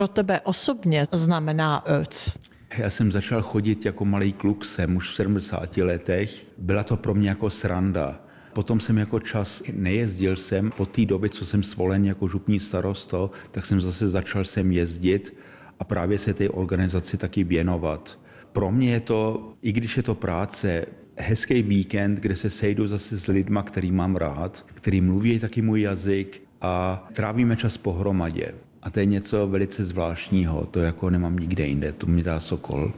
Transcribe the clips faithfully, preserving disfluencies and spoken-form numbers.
Pro tebe osobně znamená Ö C? Já jsem začal chodit jako malý kluk, jsem už v sedmdesáti letech. Byla to pro mě jako sranda. Potom jsem jako čas nejezdil jsem. Po té době, co jsem zvolen jako župní starosto, tak jsem zase začal sem jezdit a právě se té organizaci taky věnovat. Pro mě je to, i když je to práce, hezký víkend, kde se sejdu zase s lidma, který mám rád, který mluví taky můj jazyk a trávíme čas pohromadě. A to je něco velice zvláštního, to jako nemám nikde jinde, to mi dá Sokol.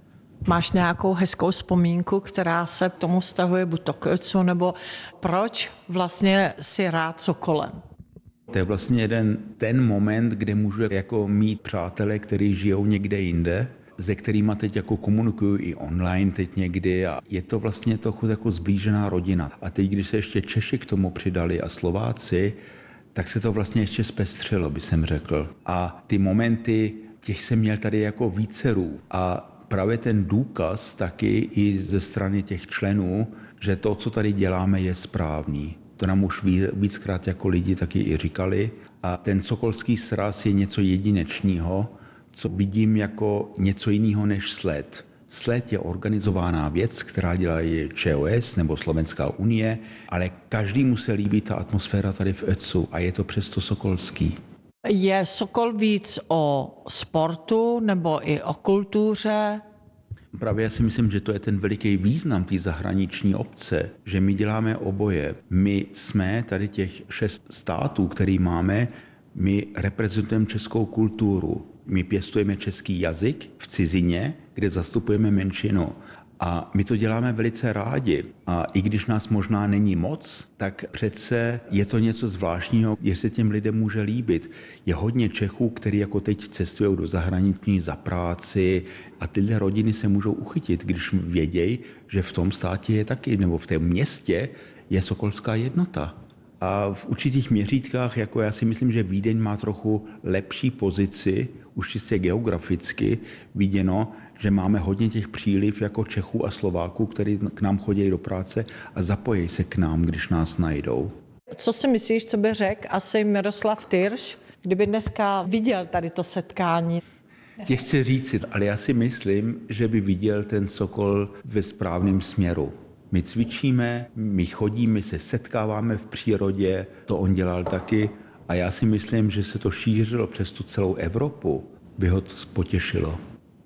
Máš nějakou hezkou vzpomínku, která se k tomu vztahuje buď to k Ö C U, nebo proč vlastně si rád Sokolem? To je vlastně jeden ten moment, kde můžu jako mít přátele, kteří žijou někde jinde, se kterýma teď jako komunikuju i online teď někdy a je to vlastně trochu jako zblížená rodina. A teď, když se ještě Češi k tomu přidali a Slováci, tak se to vlastně ještě zpestřilo, by jsem řekl. A ty momenty, těch jsem měl tady jako vícerů. A právě ten důkaz taky i ze strany těch členů, že to, co tady děláme, je správný. To nám už víckrát jako lidi taky i říkali. A ten sokolský sraz je něco jedinečného, co vidím jako něco jiného než sled. Sled je organizovaná věc, která dělá ČOS nebo Slovenská unie, ale každému se líbí ta atmosféra tady v Ö C U a je to přesto sokolský. Je Sokol víc o sportu nebo i o kultuře? Právě já si myslím, že to je ten veliký význam té zahraniční obce, že my děláme oboje. My jsme tady těch šest států, který máme, my reprezentujeme českou kulturu. My pěstujeme český jazyk v cizině, kde zastupujeme menšinu. A my to děláme velice rádi. A i když nás možná není moc, tak přece je to něco zvláštního, jestli těm lidem může líbit. Je hodně Čechů, kteří jako teď cestují do zahraničí za práci a tyhle rodiny se můžou uchytit, když vědějí, že v tom státě je taky, nebo v tom městě je sokolská jednota. A v určitých měřítkách, jako já si myslím, že Vídeň má trochu lepší pozici, už čistě geograficky viděno, že máme hodně těch příliv jako Čechů a Slováků, kteří k nám chodí do práce a zapojí se k nám, když nás najdou. Co si myslíš, co by řekl asi Miroslav Tyrš, kdyby dneska viděl tady to setkání? Tě chci říct, ale já si myslím, že by viděl ten Sokol ve správném směru. My cvičíme, my chodíme, my se setkáváme v přírodě, to on dělal taky a já si myslím, že se to šířilo přes tu celou Evropu, by ho to potěšilo.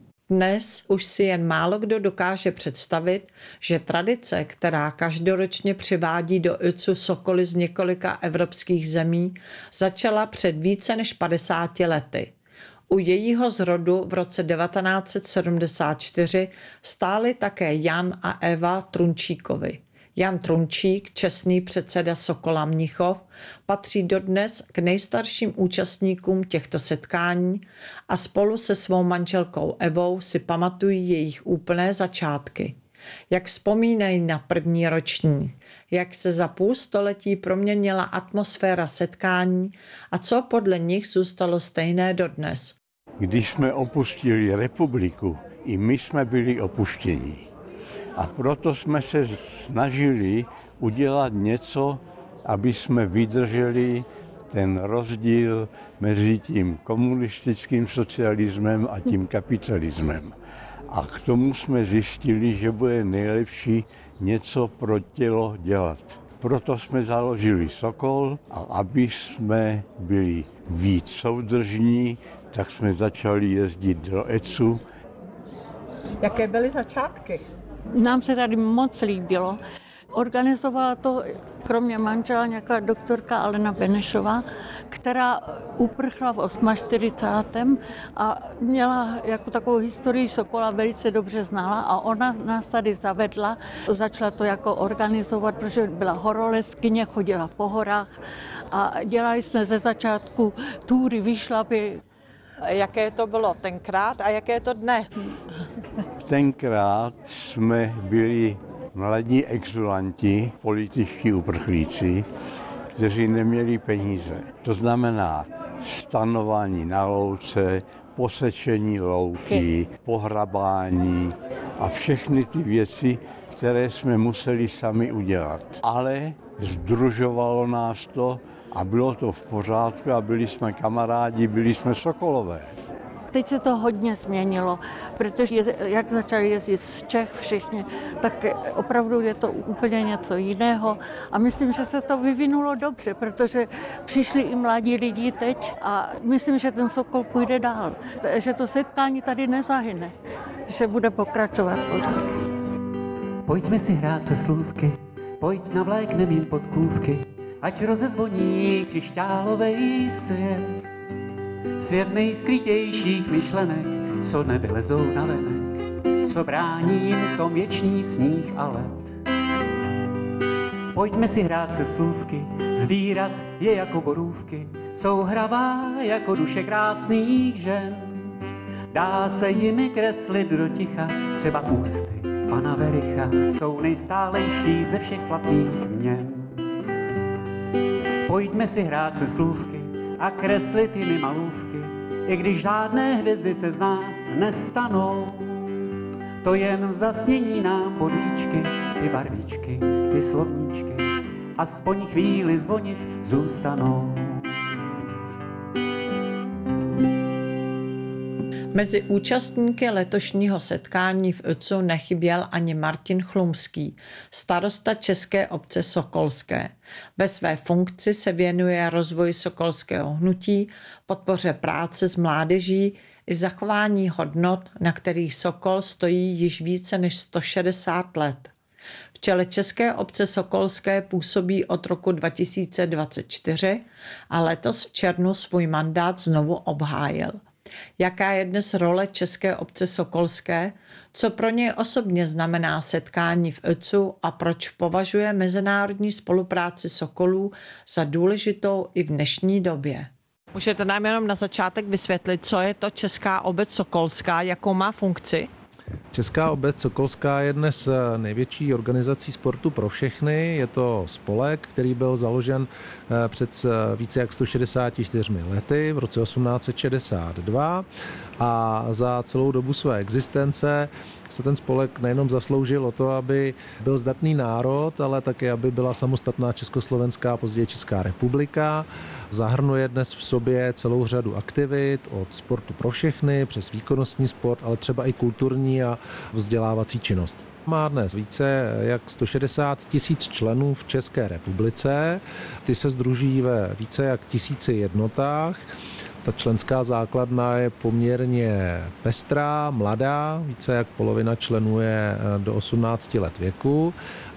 Dnes už si jen málo kdo dokáže představit, že tradice, která každoročně přivádí do Ö C U sokoly z několika evropských zemí, začala před více než padesáti lety. U jejího zrodu v roce devatenáct set sedmdesát čtyři stáli také Jan a Eva Trunčíkovi. Jan Trunčík, čestný předseda Sokola Mnichov, patří dodnes k nejstarším účastníkům těchto setkání a spolu se svou manželkou Evou si pamatují jejich úplné začátky. Jak vzpomínají na první roční, jak se za půl století proměnila atmosféra setkání a co podle nich zůstalo stejné dodnes. Když jsme opustili republiku, i my jsme byli opuštění. A proto jsme se snažili udělat něco, aby jsme vydrželi ten rozdíl mezi tím komunistickým socialismem a tím kapitalismem. A k tomu jsme zjistili, že bude nejlepší něco pro tělo dělat. Proto jsme založili Sokol a aby jsme byli víc soudržní, tak jsme začali jezdit do Ö C U. Jaké byly začátky? Nám se tady moc líbilo. Organizovala to kromě manžela nějaká doktorka Alena Benešová, která uprchla v čtyřicátém osmém a měla jako takovou historii Sokola velice dobře znala a ona nás tady zavedla. Začala to jako organizovat, protože byla horolezkyně, chodila po horách a dělali jsme ze začátku túry, výšlapy. Jaké to bylo tenkrát a jaké je to dnes? Tenkrát jsme byli mladí exulanti, političtí uprchlíci, kteří neměli peníze. To znamená stanování na louce, posečení louky, pohrabání a všechny ty věci, které jsme museli sami udělat. Ale sdružovalo nás to A bylo to v pořádku a byli jsme kamarádi, byli jsme sokolové. Teď se to hodně změnilo, protože je, jak začali jezdit z Čech všichni, tak opravdu je to úplně něco jiného. A myslím, že se to vyvinulo dobře, protože přišli i mladí lidi teď a myslím, že ten Sokol půjde dál, že to setkání tady nezahyne, že bude pokračovat pořád. Pojďme si hrát se slůvky, pojď navléknem jim podkůvky, ať rozezvoní křišťálovej svět. Svět nejskrytějších myšlenek, co nevylezou na venek, co brání jim to věčný sníh a led. Pojďme si hrát se slůvky, sbírat je jako borůvky, jsou hravá jako duše krásných žen. Dá se jimi kreslit do ticha, třeba ústy pana Vericha, jsou nejstálejší ze všech platných měn. Pojďme si hrát se slůvky a kreslit jimi malůvky, i když žádné hvězdy se z nás nestanou. To jen zasnění nám podvíčky, ty barvíčky, ty slovníčky, aspoň chvíli zvonit zůstanou. Mezi účastníky letošního setkání v Ötzu nechyběl ani Martin Chlumský, starosta České obce Sokolské. Ve své funkci se věnuje rozvoji sokolského hnutí, podpoře práce s mládeží i zachování hodnot, na kterých Sokol stojí již více než sto šedesát let. V čele České obce Sokolské působí od roku dva tisíce dvacet čtyři a letos v červnu svůj mandát znovu obhájil. Jaká je dnes role České obce Sokolské, co pro něj osobně znamená setkání v Ötzu a proč považuje mezinárodní spolupráci sokolů za důležitou i v dnešní době. Můžete nám jenom na začátek vysvětlit, co je to Česká obec Sokolská, jakou má funkci? Česká obec Sokolská je dnes největší organizací sportu pro všechny. Je to spolek, který byl založen před více jak sto šedesáti čtyřmi lety v roce osmnáct set šedesát dva a za celou dobu své existence se ten spolek nejenom zasloužil o to, aby byl zdatný národ, ale také, aby byla samostatná Československá, později Česká republika. Zahrnuje dnes v sobě celou řadu aktivit od sportu pro všechny přes výkonnostní sport, ale třeba i kulturní a vzdělávací činnost. Má dnes více jak sto šedesát tisíc členů v České republice. Ty se sdružují ve více jak tisíci jednotách. Ta členská základna je poměrně pestrá, mladá, více jak polovina členů je do osmnácti let věku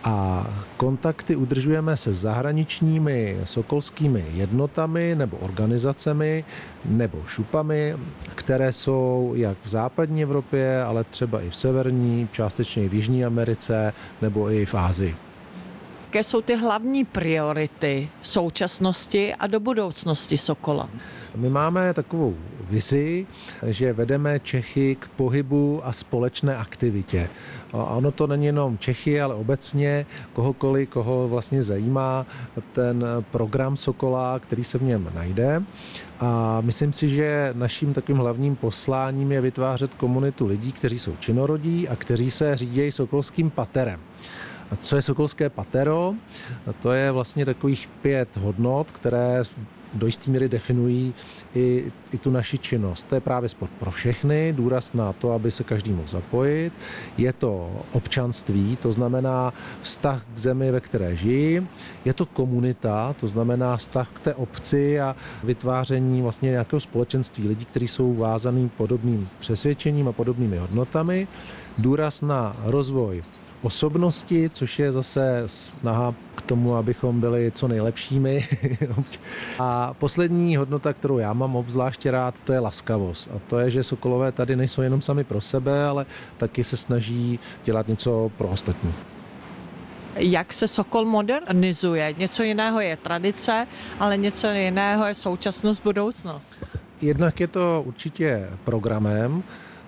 a kontakty udržujeme se zahraničními sokolskými jednotami nebo organizacemi nebo šupami, které jsou jak v západní Evropě, ale třeba i v severní, částečně i v Jižní Americe nebo i v Asii. Jaké jsou ty hlavní priority současnosti a do budoucnosti Sokola? My máme takovou vizi, že vedeme Čechy k pohybu a společné aktivitě. A ono to není jenom Čechy, ale obecně kohokoliv, koho vlastně zajímá ten program Sokola, který se v něm najde. A myslím si, že naším takovým hlavním posláním je vytvářet komunitu lidí, kteří jsou činorodí a kteří se řídí sokolským paterem. A co je sokolské patero? A to je vlastně takových pět hodnot, které do jisté míry definují i, i tu naši činnost. To je právě sport pro všechny, důraz na to, aby se každý mohl zapojit. Je to občanství, to znamená vztah k zemi, ve které žijí. Je to komunita, to znamená vztah k té obci a vytváření vlastně nějakého společenství lidí, kteří jsou vázaný podobným přesvědčením a podobnými hodnotami. Důraz na rozvoj osobnosti, což je zase snaha k tomu, abychom byli co nejlepšími. A poslední hodnota, kterou já mám obzvláště rád, to je laskavost. A to je, že sokolové tady nejsou jenom sami pro sebe, ale taky se snaží dělat něco pro ostatní. Jak se Sokol modernizuje? Něco jiného je tradice, ale něco jiného je současnost, budoucnost. Jednak je to určitě programem.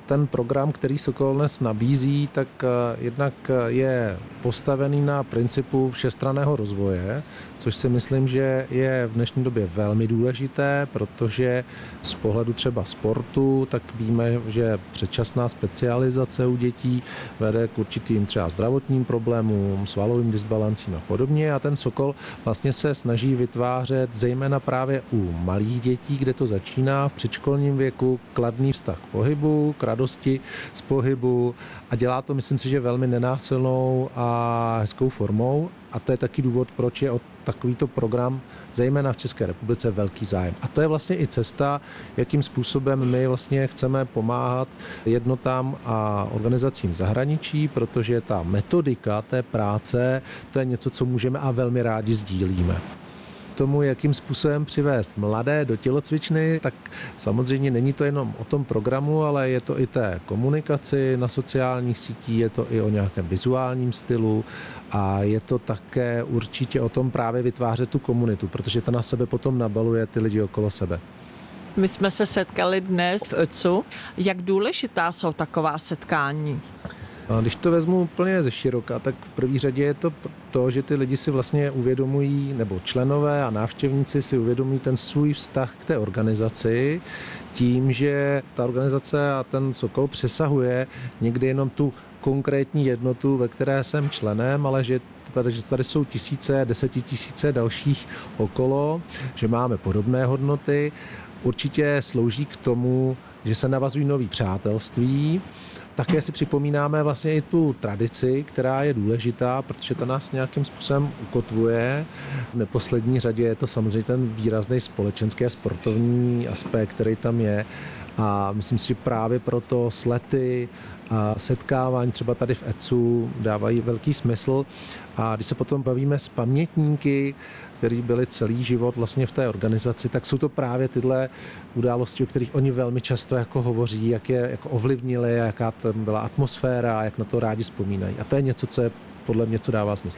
ten program, který Sokol dnes nabízí, tak jednak je postavený na principu všestranného rozvoje, což si myslím, že je v dnešní době velmi důležité, protože z pohledu třeba sportu, tak víme, že předčasná specializace u dětí vede k určitým třeba zdravotním problémům, svalovým disbalancím a podobně. A ten Sokol vlastně se snaží vytvářet zejména právě u malých dětí, kde to začíná v předškolním věku, kladný vztah k pohybu, k radosti z pohybu a dělá to, myslím si, že velmi nenásilnou a hezkou formou. A to je taky důvod, proč je o takovýto program, zejména v České republice, velký zájem. A to je vlastně i cesta, jakým způsobem my vlastně chceme pomáhat jednotám a organizacím v zahraničí, protože ta metodika té práce, to je něco, co můžeme a velmi rádi sdílíme. Tomu, jakým způsobem přivést mladé do tělocvičny, tak samozřejmě není to jenom o tom programu, ale je to i té komunikaci na sociálních sítích, je to i o nějakém vizuálním stylu a je to také určitě o tom právě vytvářet tu komunitu, protože ta na sebe potom nabaluje ty lidi okolo sebe. My jsme se setkali dnes v ÖCU. Jak důležitá jsou taková setkání? A když to vezmu úplně ze široka, tak v první řadě je to to, že ty lidi si vlastně uvědomují, nebo členové a návštěvníci si uvědomují ten svůj vztah k té organizaci tím, že ta organizace a ten Sokol přesahuje někdy jenom tu konkrétní jednotu, ve které jsem členem, ale že tady, že tady jsou tisíce, desetitisíce dalších okolo, že máme podobné hodnoty. Určitě slouží k tomu, že se navazují nový přátelství. Také si připomínáme vlastně i tu tradici, která je důležitá, protože ta nás nějakým způsobem ukotvuje. V neposlední řadě je to samozřejmě ten výrazný společenský a sportovní aspekt, který tam je. A myslím si, že právě proto slety a setkávání třeba tady v ÖCU dávají velký smysl. A když se potom bavíme s pamětníky, kteří byli celý život vlastně v té organizaci, tak jsou to právě tyhle události, o kterých oni velmi často jako hovoří, jak je jako ovlivnili, jaká tam byla atmosféra, jak na to rádi vzpomínají. A to je něco, co je podle mě, co dává smysl.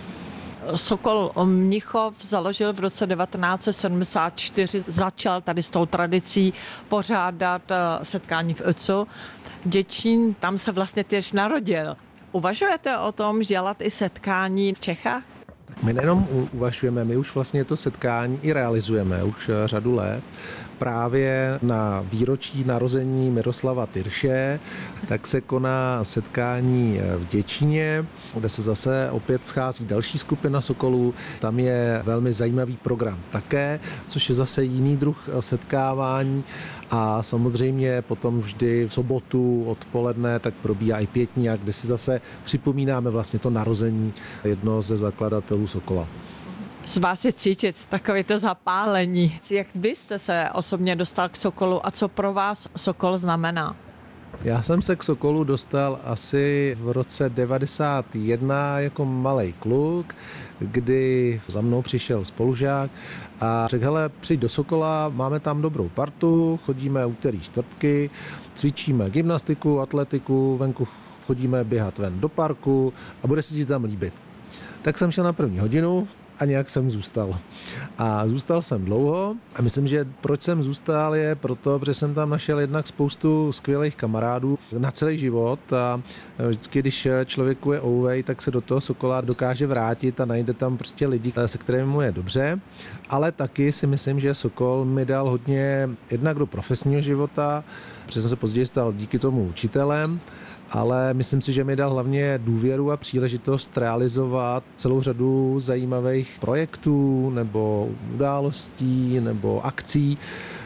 Sokol Mnichov založil v roce devatenáct set sedmdesát čtyři, začal tady s tou tradicí pořádat setkání v ÖCU. Děčín, tam se vlastně též narodil. Uvažujete o tom dělat i setkání v Čechách? My nejenom uvažujeme, my už vlastně to setkání i realizujeme už řadu let. Právě na výročí narození Miroslava Tyrše tak se koná setkání v Děčíně, kde se zase opět schází další skupina sokolů. Tam je velmi zajímavý program také, což je zase jiný druh setkávání. A samozřejmě potom vždy v sobotu odpoledne tak probíhá i pětník, kde si zase připomínáme vlastně to narození jednoho ze zakladatelů Sokola. Z vás je cítit takové to zapálení. Jak byste se osobně dostal k Sokolu a co pro vás Sokol znamená? Já jsem se k Sokolu dostal asi v roce devadesát jedna jako malej kluk, kdy za mnou přišel spolužák a řekl, hele, přijď do Sokola, máme tam dobrou partu, chodíme úterý čtvrtky, cvičíme gymnastiku, atletiku, venku chodíme běhat ven do parku a bude se ti tam líbit. Tak jsem šel na první hodinu a nějak jsem zůstal. A zůstal jsem dlouho a myslím, že proč jsem zůstal je proto, protože jsem tam našel jednak spoustu skvělých kamarádů na celý život a vždycky, když člověku je ouvej, tak se do toho Sokola dokáže vrátit a najde tam prostě lidi, se kterými mu je dobře, ale taky si myslím, že Sokol mi dal hodně jednak do profesního života, protože jsem se později stal díky tomu učitelem, ale myslím si, že mi dal hlavně důvěru a příležitost realizovat celou řadu zajímavých projektů nebo událostí nebo akcí,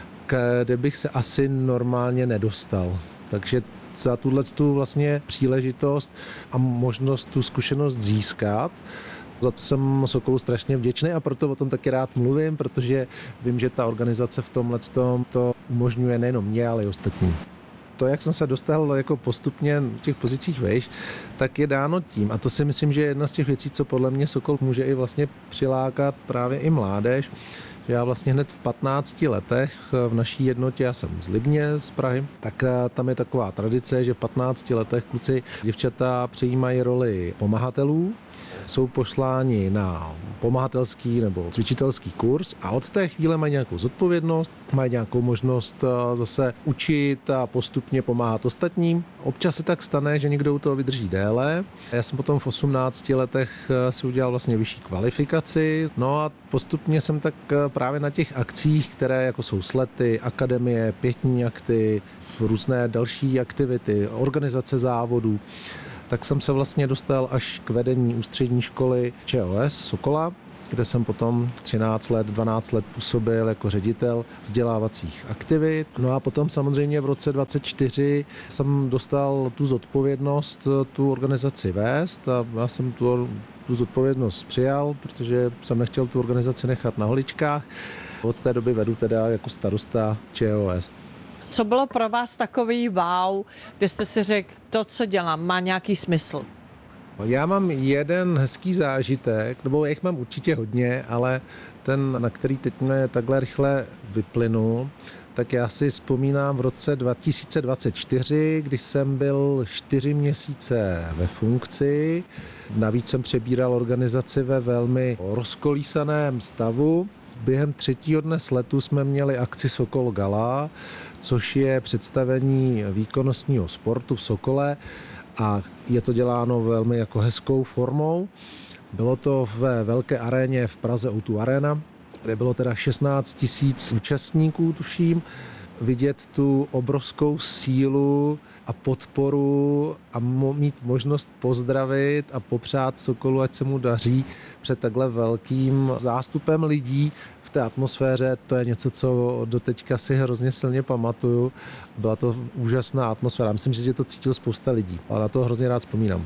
kde bych se asi normálně nedostal. Takže za tuhletu vlastně příležitost a možnost tu zkušenost získat, za to jsem Sokolu strašně vděčný a proto o tom taky rád mluvím, protože vím, že ta organizace v tomhle to umožňuje nejenom mě, ale i ostatním. To, jak jsem se dostal jako postupně v těch pozicích vejš, tak je dáno tím. A to si myslím, že je jedna z těch věcí, co podle mě Sokol může i vlastně přilákat právě i mládež. Já vlastně hned v patnácti letech v naší jednotě, já jsem z Libně, z Prahy, tak tam je taková tradice, že v patnácti letech kluci, děvčata přijímají roli pomahatelů jsou posláni na pomáhatelský nebo cvičitelský kurz a od té chvíle mají nějakou zodpovědnost, mají nějakou možnost zase učit a postupně pomáhat ostatním. Občas se tak stane, že někdo u toho vydrží déle. Já jsem potom v osmnácti letech si udělal vlastně vyšší kvalifikaci, no a postupně jsem tak právě na těch akcích, které jako jsou slety, akademie, pětní akty, různé další aktivity, organizace závodů, tak jsem se vlastně dostal až k vedení ústřední školy ČOS Sokola, kde jsem potom třináct let, dvanáct let působil jako ředitel vzdělávacích aktivit. No a potom samozřejmě v roce dvacet čtyři jsem dostal tu zodpovědnost tu organizaci vést a já jsem tu, tu zodpovědnost přijal, protože jsem nechtěl tu organizaci nechat na holičkách. Od té doby vedu teda jako starosta ČOS. Co bylo pro vás takový wow, kde jste si řekl, to, co dělám, má nějaký smysl? Já mám jeden hezký zážitek, nebo jich mám určitě hodně, ale ten, na který teď mě takhle rychle vyplynu, tak já si vzpomínám v roce dva tisíce dvacet čtyři, když jsem byl čtyři měsíce ve funkci. Navíc jsem přebíral organizaci ve velmi rozkolísaném stavu. Během třetího dne sletu jsme měli akci Sokol Gala, což je představení výkonnostního sportu v Sokole a je to děláno velmi jako hezkou formou. Bylo to ve velké aréně v Praze ó dva Arena, kde bylo teda šestnáct tisíc účastníků, tuším. Vidět tu obrovskou sílu a podporu a mít možnost pozdravit a popřát Sokolu, ať se mu daří před takhle velkým zástupem lidí v té atmosféře, to je něco, co doteďka si hrozně silně pamatuju. Byla to úžasná atmosféra. Myslím, že to cítil spousta lidí, ale na to hrozně rád vzpomínám.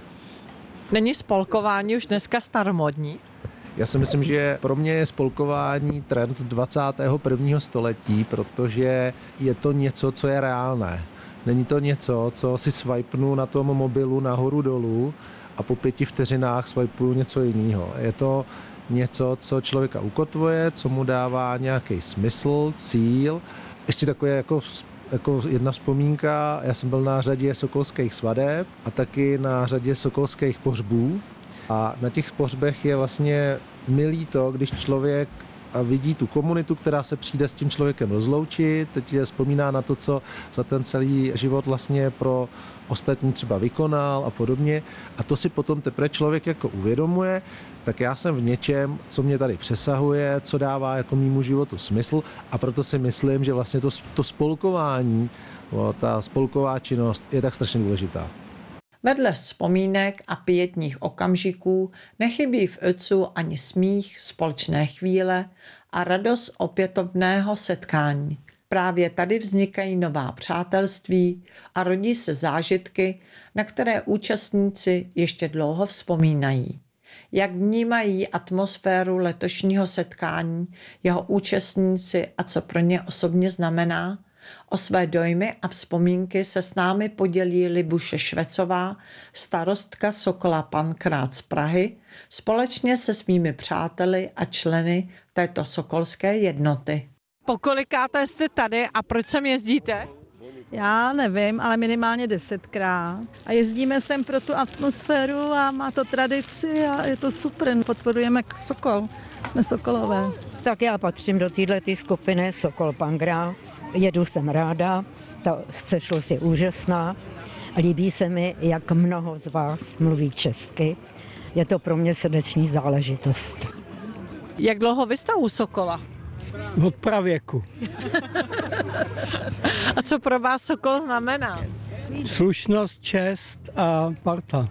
Není spolkování už dneska staromodní? Já si myslím, že pro mě je spolkování trend dvacátého prvního století, protože je to něco, co je reálné. Není to něco, co si swipenu na tom mobilu nahoru dolů a po pěti vteřinách swipuju něco jiného. Je to něco, co člověka ukotvuje, co mu dává nějaký smysl, cíl. Ještě takové jako, jako jedna vzpomínka, já jsem byl na řadě sokolských svadeb a taky na řadě sokolských pohřbů. A na těch pohřbech je vlastně milý to, když člověk vidí tu komunitu, která se přijde s tím člověkem rozloučit, teď vzpomíná na to, co za ten celý život vlastně pro ostatní třeba vykonal a podobně. A to si potom teprve člověk jako uvědomuje, tak já jsem v něčem, co mě tady přesahuje, co dává jako mýmu životu smysl a proto si myslím, že vlastně to, to spolkování, ta spolková činnost je tak strašně důležitá. Vedle vzpomínek a pietních okamžiků nechybí v Ötzu ani smích, společné chvíle a radost opětovného setkání. Právě tady vznikají nová přátelství a rodí se zážitky, na které účastníci ještě dlouho vzpomínají. Jak vnímají atmosféru letošního setkání jeho účastníci a co pro ně osobně znamená? O své dojmy a vzpomínky se s námi podělí Libuše Švecová, starostka Sokola Pankrát z Prahy, společně se svými přáteli a členy této sokolské jednoty. Pokolikáté jste tady a proč sem jezdíte? Já nevím, ale minimálně desetkrát. A jezdíme sem pro tu atmosféru a má to tradici a je to super. Podporujeme Sokol, jsme Sokolové. Tak já patřím do této skupiny Sokol Pankrác. Jedu jsem ráda, ta sešlost je úžasná. Líbí se mi, jak mnoho z vás mluví česky. Je to pro mě srdeční záležitost. Jak dlouho vy jste u Sokola? Od pravěku. A co pro vás Sokol znamená? Slušnost, čest a parta.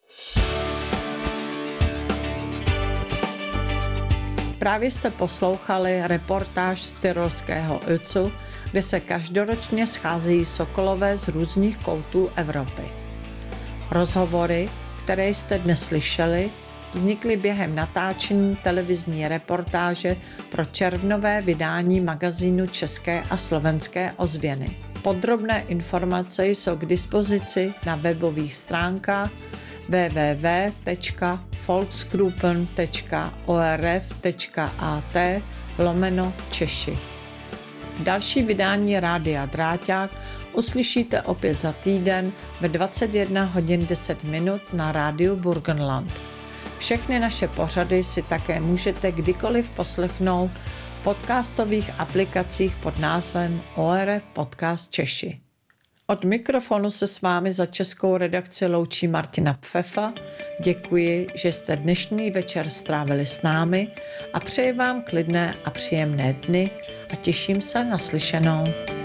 Právě jste poslouchali reportáž z tyrolského Ötzu, kde se každoročně scházejí sokolové z různých koutů Evropy. Rozhovory, které jste dnes slyšeli, vznikly během natáčení televizní reportáže pro červnové vydání magazínu České a slovenské ozvěny. Podrobné informace jsou k dispozici na webových stránkách w w w tečka volksgruppen tečka orf tečka a t lomeno Češi. Další vydání Rádia Dráťák uslyšíte opět za týden ve dvacet jedna hodin deset minut na rádiu Burgenland. Všechny naše pořady si také můžete kdykoliv poslechnout v podcastových aplikacích pod názvem O R F Podcast Češi. Od mikrofonu se s vámi za českou redakci loučí Martina Pfeffa. Děkuji, že jste dnešní večer strávili s námi a přeji vám klidné a příjemné dny a těším se na slyšenou.